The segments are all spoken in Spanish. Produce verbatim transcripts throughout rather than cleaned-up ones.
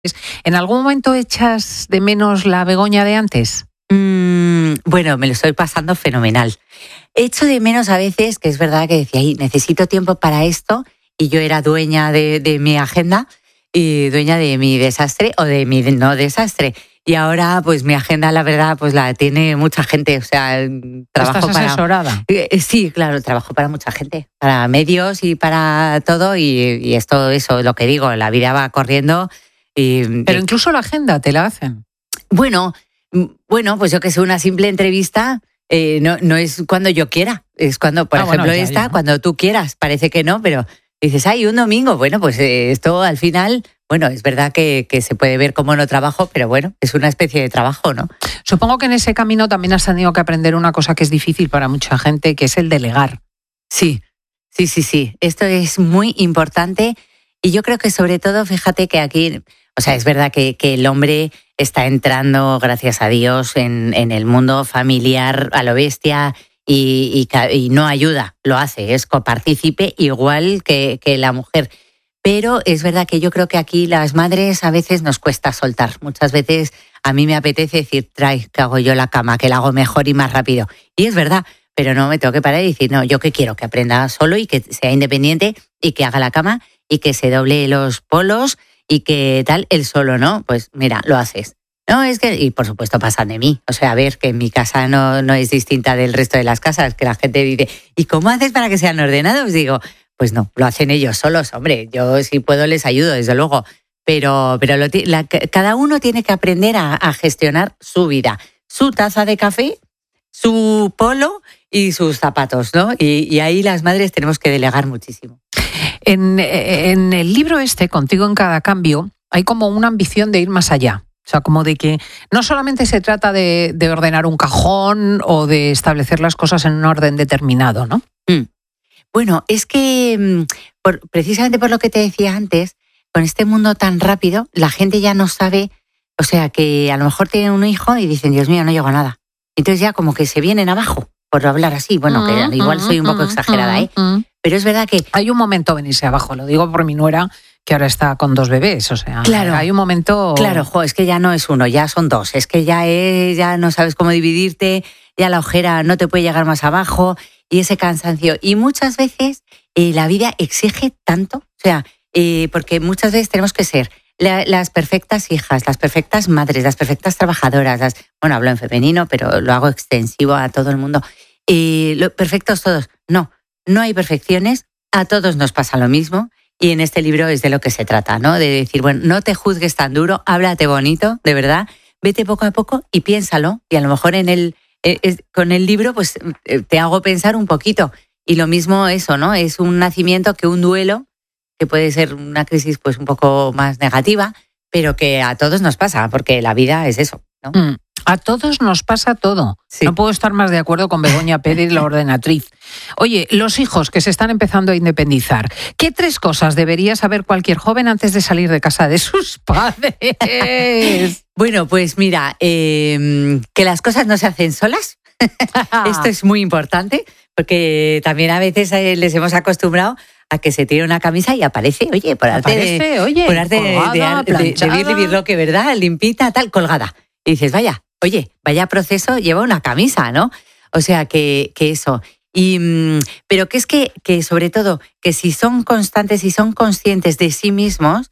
¿En algún momento echas de menos la Begoña de antes? Mm, bueno, me lo estoy pasando fenomenal. Echo de menos a veces, que es verdad que decía, "Ay, necesito tiempo para esto", y yo era dueña de, de mi agenda y dueña de mi desastre o de mi no desastre. Y ahora, pues mi agenda, la verdad, pues la tiene mucha gente. O sea, trabajo ¿Estás para... asesorada? Sí, claro, trabajo para mucha gente, para medios y para todo. Y, y es todo eso, lo que digo, la vida va corriendo. Y, Pero de... incluso la agenda te la hacen. Bueno, bueno, pues yo que sé, una simple entrevista eh, no, no es cuando yo quiera. Es cuando, por ah, ejemplo, bueno, ya, esta, ya. cuando tú quieras. Parece que no, pero dices, ay, un domingo. Bueno, pues eh, esto al final... Bueno, es verdad que, que se puede ver como no trabajo, pero bueno, es una especie de trabajo, ¿no? Supongo que en ese camino también has tenido que aprender una cosa que es difícil para mucha gente, que es el delegar. Sí, sí, sí, sí. Esto es muy importante y yo creo que sobre todo, fíjate que aquí, o sea, es verdad que, que el hombre está entrando, gracias a Dios, en, en el mundo familiar a lo bestia y, y, y no ayuda, lo hace, es copartícipe igual que, que la mujer. Pero es verdad que yo creo que aquí las madres a veces nos cuesta soltar. Muchas veces a mí me apetece decir, trae, que hago yo la cama, que la hago mejor y más rápido. Y es verdad, pero no me tengo que parar y decir, no, yo que quiero que aprenda solo y que sea independiente y que haga la cama y que se doble los polos y que tal, él solo, ¿no? Pues mira, lo haces. No, es que, y por supuesto pasan de mí. O sea, a ver, que en mi casa no, no es distinta del resto de las casas, que la gente dice, ¿y cómo haces para que sean ordenados? Digo, pues no, lo hacen ellos solos, hombre. Yo si puedo les ayudo, desde luego. Pero, pero lo, la, cada uno tiene que aprender a, a gestionar su vida. Su taza de café, su polo y sus zapatos, ¿no? Y, y ahí las madres tenemos que delegar muchísimo. En, en el libro este, Contigo en cada cambio, hay como una ambición de ir más allá. O sea, como de que no solamente se trata de, de ordenar un cajón o de establecer las cosas en un orden determinado, ¿no? Mm. Bueno, es que por, precisamente por lo que te decía antes, con este mundo tan rápido, la gente ya no sabe, o sea, que a lo mejor tienen un hijo y dicen, Dios mío, no llego a nada. Entonces ya como que se vienen abajo, por hablar así. Bueno, que mm, igual soy un poco mm, exagerada, ¿eh? Mm. Pero es verdad que... Hay un momento venirse abajo, lo digo por mi nuera, que ahora está con dos bebés, o sea, claro, hay un momento... Claro, jo, es que ya no es uno, ya son dos, es que ya, es, ya no sabes cómo dividirte, ya la ojera no te puede llegar más abajo y ese cansancio. Y muchas veces eh, la vida exige tanto, o sea, eh, porque muchas veces tenemos que ser la, las perfectas hijas, las perfectas madres, las perfectas trabajadoras, las, bueno, hablo en femenino, pero lo hago extensivo a todo el mundo. Eh, lo, perfectos todos, no, no hay perfecciones, a todos nos pasa lo mismo. Y en este libro es de lo que se trata, ¿no? De decir, bueno, no te juzgues tan duro, háblate bonito, de verdad, vete poco a poco y piénsalo. Y a lo mejor en el, eh, con el libro pues eh, te hago pensar un poquito. Y lo mismo eso, ¿no? Es un nacimiento que un duelo, que puede ser una crisis pues un poco más negativa, pero que a todos nos pasa, porque la vida es eso, ¿no? Mm. A todos nos pasa todo. Sí. No puedo estar más de acuerdo con Begoña Pérez, la ordenatriz. Oye, los hijos que se están empezando a independizar. ¿Qué tres cosas debería saber cualquier joven antes de salir de casa de sus padres? Bueno, pues mira, eh, que las cosas no se hacen solas. Esto es muy importante, porque también a veces les hemos acostumbrado a que se tire una camisa y aparece, oye, por arte aparece, de, oye, por arte colgada, de, de, de, de birli birloque, ¿verdad? Limpita, tal, colgada. Y dices, vaya, oye, vaya proceso, lleva una camisa, ¿no? O sea, que, que eso. Y, pero que es que, que, sobre todo, que si son constantes y son conscientes de sí mismos,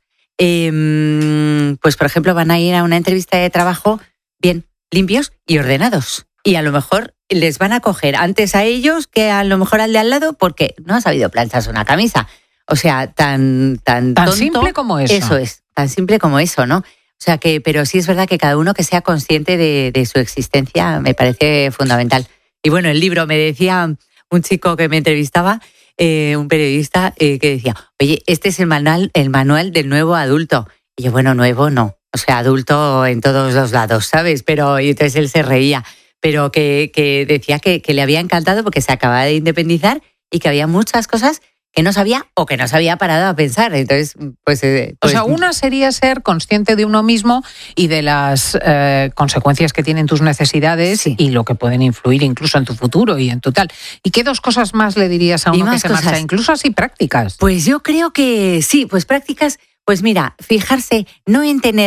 eh, pues, por ejemplo, van a ir a una entrevista de trabajo bien limpios y ordenados. Y a lo mejor les van a coger antes a ellos que a lo mejor al de al lado porque no ha sabido plancharse una camisa. O sea, tan, tan, tan tonto, simple como eso. Eso es, tan simple como eso, ¿no? O sea que, pero sí es verdad que cada uno que sea consciente de, de su existencia me parece fundamental. Y bueno, el libro me decía un chico que me entrevistaba, eh, un periodista, eh, que decía, oye, este es el manual, el manual del nuevo adulto. Y yo, bueno, nuevo no. O sea, adulto en todos los lados, ¿sabes? Pero, y entonces él se reía. Pero que, que decía que, que le había encantado porque se acababa de independizar y que había muchas cosas que no sabía o que no se había parado a pensar. Entonces, pues... pues o sea, una sería ser consciente de uno mismo y de las eh, consecuencias que tienen tus necesidades, sí, y lo que pueden influir incluso en tu futuro y en tu tal. ¿Y qué dos cosas más le dirías a uno que se cosas? marcha? Incluso así prácticas. Pues yo creo que sí, pues prácticas, Pues mira, fijarse no en tener